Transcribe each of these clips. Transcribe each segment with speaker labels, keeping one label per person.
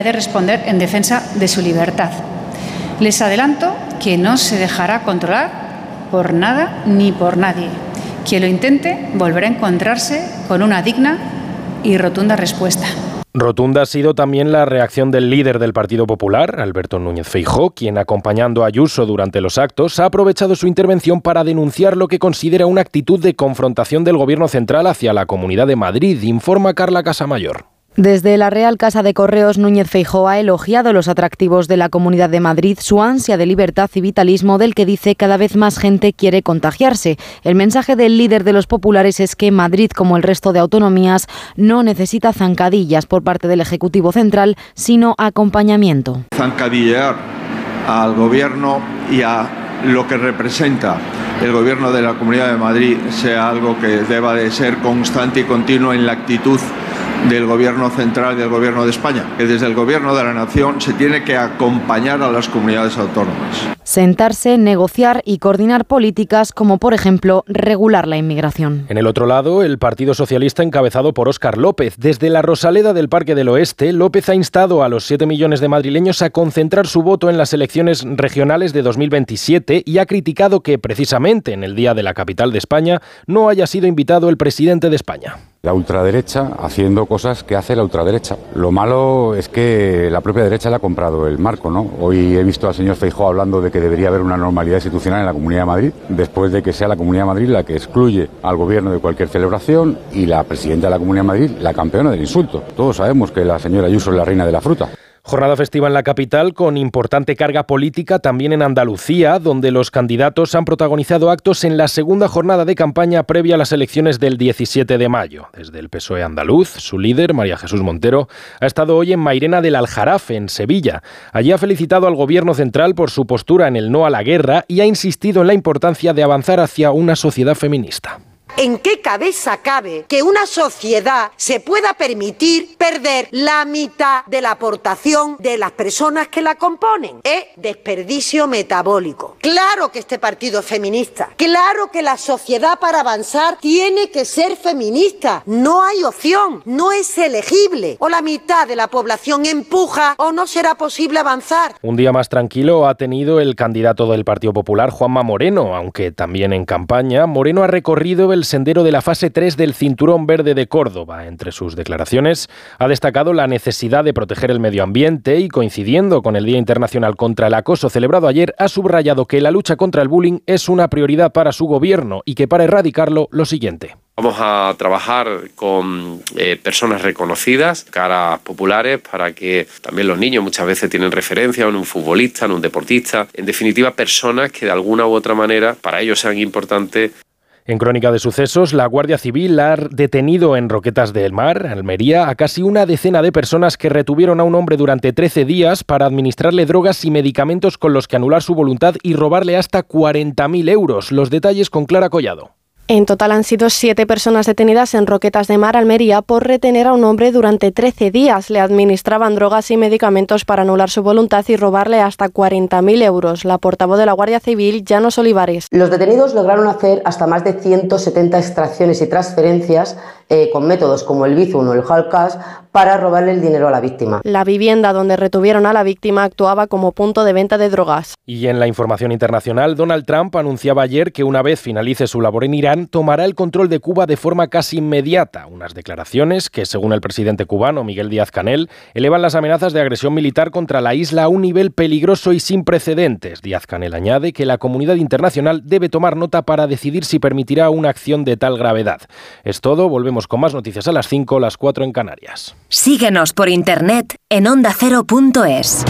Speaker 1: de responder en defensa de su libertad. Les adelanto que no se dejará controlar por nada ni por nadie. Quien lo intente volverá a encontrarse con una digna y rotunda respuesta.
Speaker 2: Rotunda ha sido también la reacción del líder del Partido Popular, Alberto Núñez Feijóo, quien, acompañando a Ayuso durante los actos, ha aprovechado su intervención para denunciar lo que considera una actitud de confrontación del Gobierno central hacia la Comunidad de Madrid, informa Carla Casamayor.
Speaker 3: Desde la Real Casa de Correos, Núñez Feijóo ha elogiado los atractivos de la Comunidad de Madrid, su ansia de libertad y vitalismo del que dice cada vez más gente quiere contagiarse. El mensaje del líder de los populares es que Madrid, como el resto de autonomías, no necesita zancadillas por parte del Ejecutivo Central, sino acompañamiento.
Speaker 4: Zancadillear al Gobierno y a lo que representa el Gobierno de la Comunidad de Madrid sea algo que deba de ser constante y continuo en la actitud del Gobierno central y del Gobierno de España, que desde el Gobierno de la Nación se tiene que acompañar a las comunidades autónomas.
Speaker 3: Sentarse, negociar y coordinar políticas como, por ejemplo, regular la inmigración.
Speaker 2: En el otro lado, el Partido Socialista encabezado por Óscar López. Desde la Rosaleda del Parque del Oeste, López ha instado a los 7 millones de madrileños a concentrar su voto en las elecciones regionales de 2027 y ha criticado que, precisamente en el día de la capital de España, no haya sido invitado el presidente de España.
Speaker 5: La ultraderecha haciendo cosas que hace la ultraderecha. Lo malo es que la propia derecha le ha comprado el marco, ¿no? Hoy he visto al señor Feijóo hablando de que debería haber una normalidad institucional en la Comunidad de Madrid, después de que sea la Comunidad de Madrid la que excluye al gobierno de cualquier celebración y la presidenta de la Comunidad de Madrid la campeona del insulto. Todos sabemos que la señora Ayuso es la reina de la fruta.
Speaker 2: Jornada festiva en la capital con importante carga política también en Andalucía, donde los candidatos han protagonizado actos en la segunda jornada de campaña previa a las elecciones del 17 de mayo. Desde el PSOE andaluz, su líder, María Jesús Montero, ha estado hoy en Mairena del Aljarafe, en Sevilla. Allí ha felicitado al Gobierno central por su postura en el no a la guerra y ha insistido en la importancia de avanzar hacia una sociedad feminista.
Speaker 6: ¿En qué cabeza cabe que una sociedad se pueda permitir perder la mitad de la aportación de las personas que la componen? Es desperdicio metabólico. Claro que este partido es feminista. Claro que la sociedad para avanzar tiene que ser feminista. No hay opción, no es elegible. O la mitad de la población empuja o no será posible avanzar.
Speaker 2: Un día más tranquilo ha tenido el candidato del Partido Popular, Juanma Moreno, aunque también en campaña. Moreno ha recorrido el sendero de la fase 3 del Cinturón Verde de Córdoba. Entre sus declaraciones ha destacado la necesidad de proteger el medio ambiente y, coincidiendo con el Día Internacional contra el Acoso celebrado ayer, ha subrayado que la lucha contra el bullying es una prioridad para su gobierno y que para erradicarlo lo siguiente.
Speaker 7: Vamos a trabajar con personas reconocidas, caras populares, para que también los niños muchas veces tienen referencia en un futbolista, en un deportista, en definitiva personas que de alguna u otra manera para ellos sean importantes.
Speaker 2: En Crónica de Sucesos, la Guardia Civil ha detenido en Roquetas del Mar, Almería, a casi una decena de personas que retuvieron a un hombre durante 13 días para administrarle drogas y medicamentos con los que anular su voluntad y robarle hasta 40.000 euros. Los detalles con Clara Collado.
Speaker 8: En total han sido 7 personas detenidas en Roquetas de Mar, Almería, por retener a un hombre durante 13 días. Le administraban drogas y medicamentos para anular su voluntad y robarle hasta 40.000 euros. La portavoz de la Guardia Civil, Llanos Olivares.
Speaker 9: Los detenidos lograron hacer hasta más de 170 extracciones y transferencias con métodos como el Bizum o el hard cash para robarle el dinero a la víctima.
Speaker 8: La vivienda donde retuvieron a la víctima actuaba como punto de venta de drogas.
Speaker 2: Y en la información internacional, Donald Trump anunciaba ayer que una vez finalice su labor en Irán, tomará el control de Cuba de forma casi inmediata. Unas declaraciones que, según el presidente cubano Miguel Díaz-Canel, elevan las amenazas de agresión militar contra la isla a un nivel peligroso y sin precedentes. Díaz-Canel añade que la comunidad internacional debe tomar nota para decidir si permitirá una acción de tal gravedad. Es todo, volvemos con más noticias a las 5, las 4 en Canarias.
Speaker 10: Síguenos por internet en ondacero.es.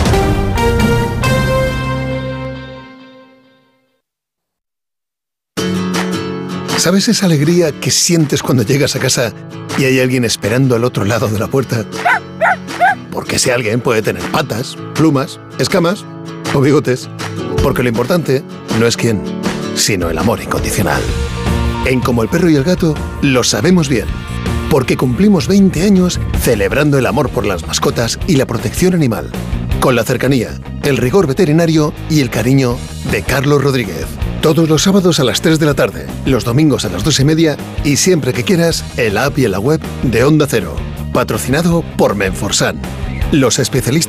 Speaker 11: ¿Sabes esa alegría que sientes cuando llegas a casa y hay alguien esperando al otro lado de la puerta? Porque ese alguien puede tener patas, plumas, escamas o bigotes. Porque lo importante no es quién, sino el amor incondicional. En Como el Perro y el Gato lo sabemos bien. Porque cumplimos 20 años celebrando el amor por las mascotas y la protección animal. Con la cercanía, el rigor veterinario y el cariño de Carlos Rodríguez. Todos los sábados a las 3 de la tarde, los domingos a las 2:30 y siempre que quieras en la app y en la web de Onda Cero. Patrocinado por Menforsan. Los especialistas